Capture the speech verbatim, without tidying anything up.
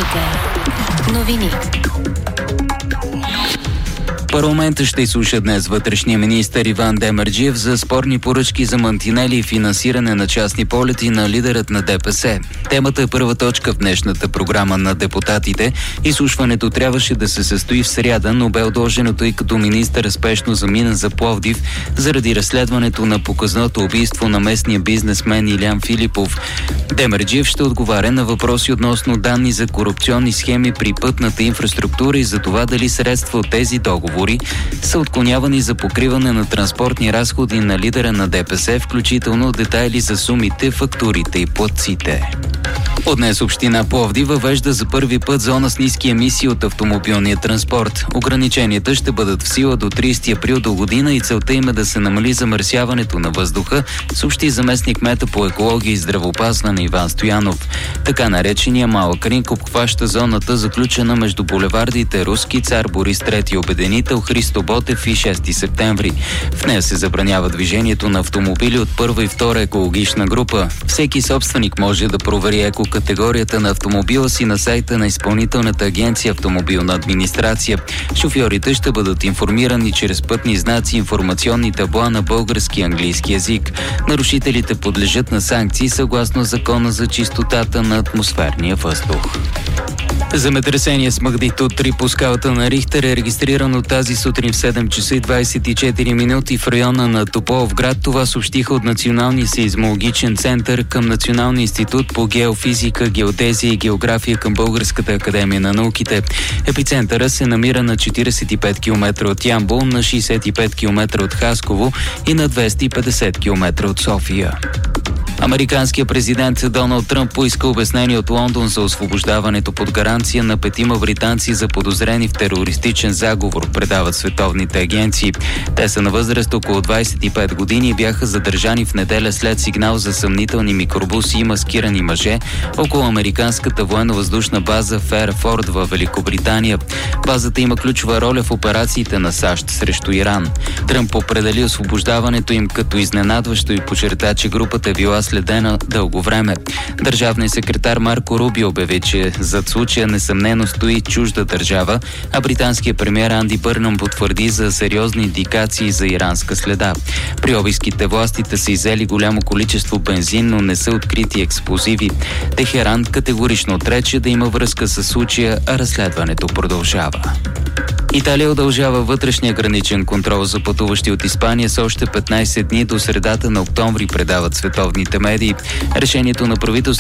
Дневника. Новини. Парламентът ще изслуша днес вътрешния министър Иван Демерджиев за спорни поръчки за мантинели и финансиране на частни полети на лидерът на ДПС. Темата е първа точка в днешната програма на депутатите. Изслушването трябваше да се състои в сряда, но бе отложено, тъй като министър спешно замина за Пловдив заради разследването на показното убийство на местния бизнесмен Илян Филипов. Демерджиев ще отговаря на въпроси относно данни за корупционни схеми при пътната инфраструктура и за това дали средства от тези договори са отклонявани за покриване на транспортни разходи на лидера на ДПС, включително детайли за сумите, фактурите и платците. От днес община Пловдив въвежда за първи път зона с ниски емисии от автомобилния транспорт. Ограниченията ще бъдат в сила до тридесети април до година и целта им е да се намали замърсяването на въздуха, съобщи заместник кмета по екология и здравеопазване Иван Стоянов. Така наречения малък ринг обхваща зоната, заключена между булевардите Руски цар, Борис трети обединител, Христо Ботев и шести септември. В нея се забранява движението на автомобили от първа и втора екологична група. Всеки собственик може да провери екокатегорията на автомобила си на сайта на Изпълнителната агенция Автомобилна администрация. Шофьорите ще бъдат информирани чрез пътни знаци и информационни табла на български и английски език. Нарушителите подлежат на санкции съгласно Закона за чистотата на атмосферния въздух. Земетресение с магнитуд три по скалата на Рихтер е регистрирано тази сутрин в седем часа и двадесет и четири минути в района на Тополовград. Това съобщиха от Националния сеизмологичен център към Националния институт по геофизика, геодезия и география към Българската академия на науките. Епицентъра се намира на четиридесет и пет километра от Ямбол, на шестдесет и пет километра от Хасково и на двеста и петдесет километра от София. Американският президент Доналд Тръмп поиска обяснение от Лондон за освобождаването под гаранция на петима британци за подозрени в терористичен заговор, предават световните агенции. Те са на възраст около двадесет и пет години и бяха задържани в неделя след сигнал за съмнителни микробуси и маскирани мъже около американската военно-въздушна база Фейерфорд във Великобритания. Базата има ключова роля в операциите на САЩ срещу Иран. Тръмп определи освобождаването им като изненадващо и подчерта, че групата е била следена дълго време. Държавният секретар Марко Рубио обяви, че зад случая несъмнено стои чужда държава, а британският премиер Анди Бърнъм потвърди за сериозни индикации за иранска следа. При обиските властите са иззели голямо количество бензин, но не са открити експлозиви. Техеран категорично отрече да има връзка с случая, а разследването продължава. Италия удължава вътрешния граничен контрол за пътуващи от Испания с още петнадесет дни до средата на октомври, предават световните медии. Решението на правителството